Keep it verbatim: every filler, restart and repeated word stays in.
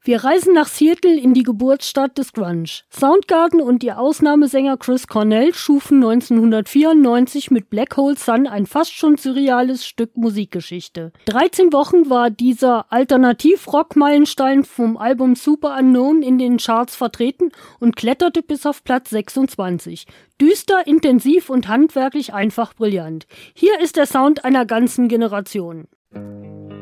Wir reisen nach Seattle in die Geburtsstadt des Grunge. Soundgarden und ihr Ausnahmesänger Chris Cornell schufen neunzehnhundertvierundneunzig mit Black Hole Sun ein fast schon surreales Stück Musikgeschichte. dreizehn Wochen war dieser Alternativ-Rock-Meilenstein vom Album Super Unknown in den Charts vertreten und kletterte bis auf Platz sechsundzwanzig. Düster, intensiv und handwerklich einfach brillant. Hier ist der Sound einer ganzen Generation.